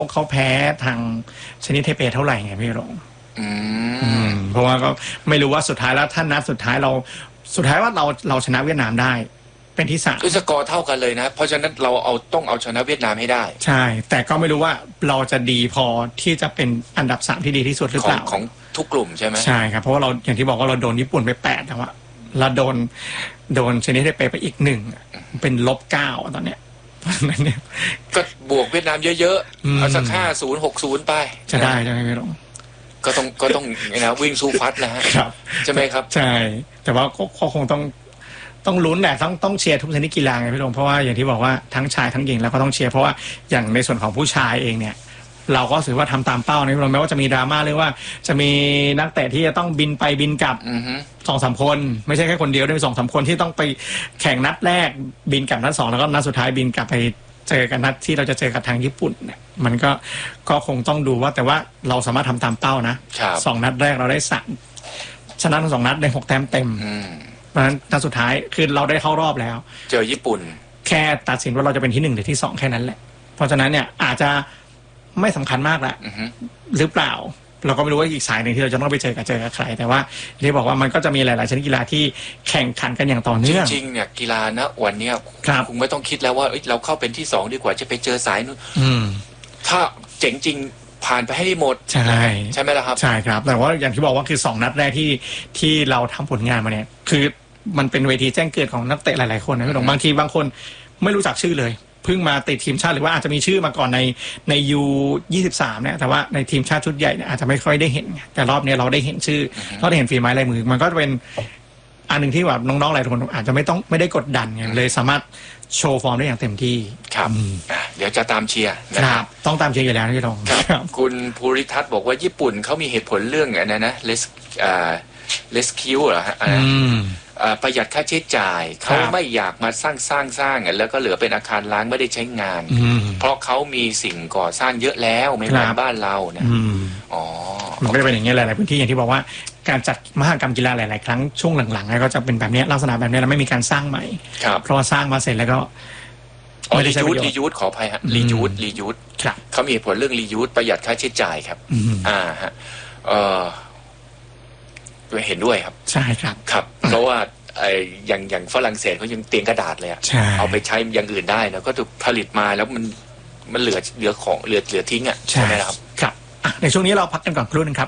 เขาแพ้ทางชนิดเทเปเท่าไหร่ไงพี่หลงเพราะว่าก็ไม่รู้ว่าสุดท้ายแล้วท่านนัดสุดท้ายว่าเราชนะเวียดนามได้เป็นที่3 สกอร์เท่ากันเลยนะเพราะฉะนั้นเราต้องเอาชนะเวียดนามให้ได้ใช่แต่ก็ไม่รู้ว่าเราจะดีพอที่จะเป็นอันดับ3ที่ดีที่สุดหรือเปล่าของทุกกลุ่มใช่ไหมใช่ครับเพราะว่าเราอย่างที่บอกว่าเราโดนญี่ปุ่นไป8แต่ว่าเราโดนชนิดเทเปไปอีก1เป็น-9ตอนเนี้ยก็บวกเวียดนามเยอะๆเอาสัก50-60ไปจะได้ใช่ไหมพี่หลงก็ต้องนะวิ่งสู้ฟัดนะฮะใช่ไหมครับใช่แต่ว่าก็คงต้องลุ้นแหละต้องเชียร์ทุกชนิดกีฬาไงพี่หลงเพราะว่าอย่างที่บอกว่าทั้งชายทั้งหญิงแล้วก็ต้องเชียร์เพราะว่าอย่างในส่วนของผู้ชายเองเนี่ยเราก็ถือว่าทำตามเป้านะพี่หลงแม้ว่าจะมีดราม่าเรื่องว่าจะมีนักเตะที่จะต้องบินไปบินกลับ2-3 คนไม่ใช่แค่คนเดียวด้วยมี2-3 คนที่ต้องไปแข่งนัดแรกบินกลับนัด2แล้วก็นัดสุดท้ายบินกลับไปเจอกันนัดที่เราจะเจอกับทางญี่ปุ่นเนี่ยมันก็คงต้องดูว่าแต่ว่าเราสามารถทำตามเป้านะ2 นัดแรกเราได้3ชนะทั้ง2 นัดได้6 แต้มเต็มเพราะฉะนั้นนัดสุดท้ายคือเราได้เข้ารอบแล้วเจอญี่ปุ่นแค่ตัดสินว่าเราจะเป็นที่1หรือที่2แค่นั้นแหละเพราะฉะนั้นเนี่ยอาจจะไม่สำคัญมากแล้วหรือเปล่าเราก็ไม่รู้ว่าอีกสายหนึ่งที่เราจะต้องไปเจอกับใครแต่ว่าที่บอกว่ามันก็จะมีหลายๆชนิดกีฬาที่แข่งขันกันอย่างต่อเนื่องจริงๆเนี่ยกีฬานะวันนี้คงไม่ต้องคิดแล้วว่าเราเข้าเป็นที่2ดีกว่าจะไปเจอสายนู้นถ้าเจ๋งจริงผ่านไปให้ได้หมดใช่ไหมล่ะครับใช่ครับแต่ว่าอย่างที่บอกว่าคือ2 นัดแรกที่เราทำผลงานมาเนี่ยคือมันเป็นเวทีแจ้งเกิดของนักเตะหลายๆคนนะพี่หลงบางทีบางคนไม่รู้จักชื่อเลยเพิ่งมาติดทีมชาติหรือว่าอาจจะมีชื่อมาก่อนในU23เนี่ยแต่ว่าในทีมชาติชุดใหญ่เนี่ยอาจจะไม่ค่อยได้เห็นแต่รอบนี้เราได้เห็นชื่อเราได้เห็นฝีไม้ลายมือมันก็จะเป็นอันหนึ่งที่แบบน้องๆหลายคนอาจจะไม่ได้กดดันไงเลยสามารถโชว์ฟอร์มได้อย่างเต็มที่ครับเดี๋ยวจะตามเชียร์นะครับต้องตามเชียร์อยู่แล้วพี่ธงคุณภูริทัศน์บอกว่าญี่ปุ่นเขามีเหตุผลเรื่องอะไรนะเลสคิวเหรอฮะประหยัดค่าใช้จ่ายเขาไม่อยากมาสร้างแล้วก็เหลือเป็นอาคารร้างไม่ได้ใช้งานเพราะเขามีสิ่งก่อสร้างเยอะแล้วไม่เหมือนบ้านเรานะมันก็จะเป็นอย่างนี้หลายๆพื้นที่อย่างที่บอกว่าการจัดมหกรรมกีฬาหลายๆครั้งช่วงหลังๆก็จะเป็นแบบนี้ลักษณะแบบนี้แล้วไม่มีการสร้างใหม่เพราะว่าสร้างมาเสร็จแล้วก็ไม่ได้ใช้ประโยชน์รียูสขออภัยฮะรียูสเขามีผลเรื่องรียูสประหยัดค่าใช้จ่ายครับฮะเห็นด้วยครับใช่ครับครับเพราะว่าอย่างฝรั่งเศสเขายังเตียงกระดาษเลยเอาไปใช้อย่างอื่นได้แล้วก็ถูกผลิตมาแล้วมันเหลือของเหลือทิ้งใช่ไหมครับครับในช่วงนี้เราพักกันก่อนครู่นึงครับ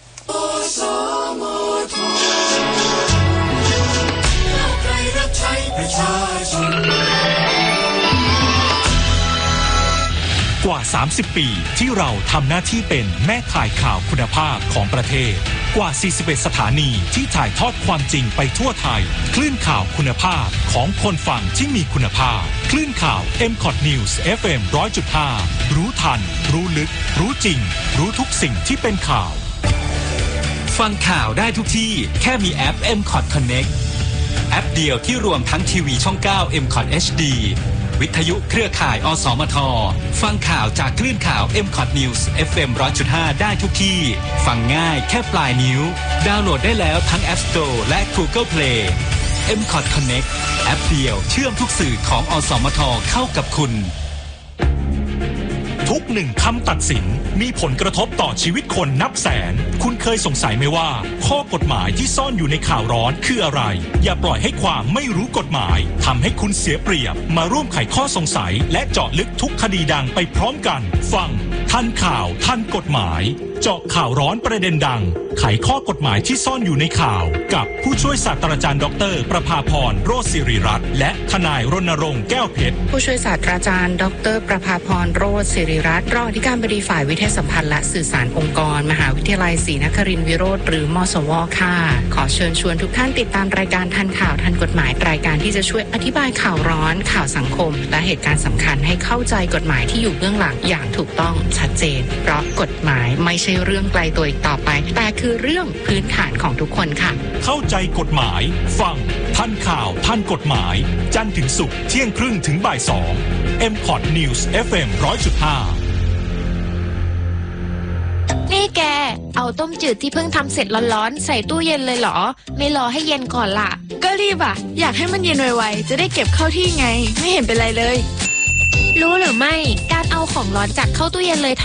กว่า30 ปีที่เราทำหน้าที่เป็นแม่ข่ายข่าวคุณภาพของประเทศกว่า41สถานีที่ถ่ายทอดความจริงไปทั่วไทยคลื่นข่าวคุณภาพของคนฟังที่มีคุณภาพคลื่นข่าว MCOT News FM 100.5 รู้ทันรู้ลึกรู้จริงรู้ทุกสิ่งที่เป็นข่าวฟังข่าวได้ทุกที่แค่มีแอป MCOT Connect แอปเดียวที่รวมทั้งทีวีช่อง9 MCOT HDวิทยุเครือข่ายอสมทฟังข่าวจากคลื่นข่าว MCOT News FM 100.5 ได้ทุกที่ฟังง่ายแค่ปลายนิ้วดาวน์โหลดได้แล้วทั้ง App Store และ Google Play MCOT Connect แอปเดียวเชื่อมทุกสื่อของอสมทเข้ากับคุณทุก1 คำตัดสินมีผลกระทบต่อชีวิตคนนับแสนคุณเคยสงสัยไหมว่าข้อกฎหมายที่ซ่อนอยู่ในข่าวร้อนคืออะไรอย่าปล่อยให้ความไม่รู้กฎหมายทำให้คุณเสียเปรียบมาร่วมไขข้อสงสัยและเจาะลึกทุกคดีดังไปพร้อมกันฟังทันข่าวทันกฎหมายเจาะข่าวร้อนประเด็นดังไขข้อกฎหมายที่ซ่อนอยู่ในข่าวกับผู้ช่วยศาสตราจารย์ดร.ประภาพรโรจน์ศิริรัตน์และทนายรณรงค์แก้วเพชรผู้ช่วยศาสตราจารย์ดร.ประภาพรโรจน์ศิริรัตน์รองอธิการบดีฝ่ายวิทยาสัมพันธ์และสื่อสารองค์กรมหาวิทยาลัยศรีนครินทร์วิโรธหรือมสว.ค่ะขอเชิญชวนทุกท่านติดตามรายการทันข่าวทันกฎหมายรายการที่จะช่วยอธิบายข่าวร้อนข่าวสังคมและเหตุการณ์สำคัญให้เข้าใจกฎหมายที่อยู่เบื้องหลังอย่างถูกต้องชัดเจนเพราะกฎหมายไม่ใช่เรื่องไกลตัวอีกต่อไปแต่คือเรื่องพื้นฐานของทุกคนค่ะเข้าใจกฎหมายฟังทันข่าวทันกฎหมายจันทร์ถึงศุกร์เที่ยงครึ่งถึงบ่าย2 MCOT News FM 100.5 นี่แกเอาต้มจืดที่เพิ่งทำเสร็จร้อนๆใส่ตู้เย็นเลยเหรอไม่รอให้เย็นก่อนล่ะก็รีบอยากให้มันเย็นไวๆจะได้เก็บเข้าที่ไงไม่เห็นเป็นไรเลยรู้หรือไม่การเอาของร้อนจากเข้าตู้เย็นเลย